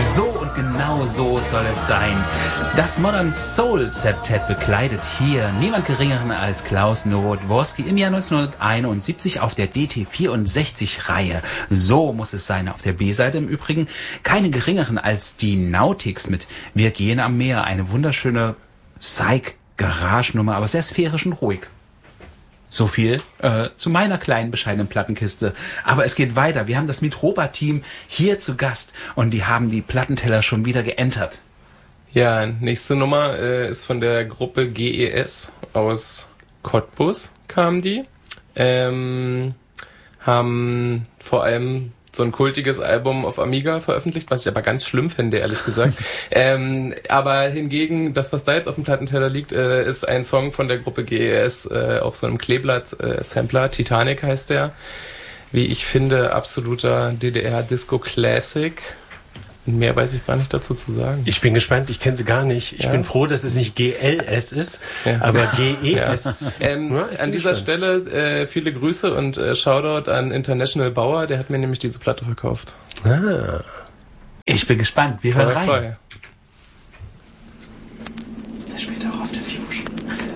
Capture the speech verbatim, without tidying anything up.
So und genau so soll es sein. Das Modern Soul Septet bekleidet hier niemand geringeren als Klaus Nowotworski im Jahr neunzehnhunderteinundsiebzig auf der D T vierundsechzig Reihe. So muss es sein. Auf der B-Seite im Übrigen keine geringeren als die Nautics mit Wir gehen am Meer. Eine wunderschöne Psych-Garage-Nummer, aber sehr sphärisch und ruhig. So viel äh, zu meiner kleinen, bescheidenen Plattenkiste. Aber es geht weiter. Wir haben das Mitropa-Team hier zu Gast und die haben die Plattenteller schon wieder geentert. Ja, nächste Nummer äh, ist von der Gruppe G E S aus Cottbus, kamen die. Ähm, haben vor allem so ein kultiges Album auf Amiga veröffentlicht, was ich aber ganz schlimm finde, ehrlich gesagt. ähm, aber hingegen, das, was da jetzt auf dem Plattenteller liegt, äh, ist ein Song von der Gruppe G E S äh, auf so einem Kleeblatt-Sampler. Äh, Titanic heißt der. Wie ich finde, absoluter D D R-Disco-Classic. Mehr weiß ich gar nicht dazu zu sagen. Ich bin gespannt, ich kenne sie gar nicht. Ich ja. bin froh, dass es nicht G L S ist, ja. aber G E S. Ja. Ähm, ja, an dieser gespannt. Stelle äh, viele Grüße und äh, Shoutout an International Bauer, der hat mir nämlich diese Platte verkauft. Ah. Ich bin gespannt, wir hören rein. Voll.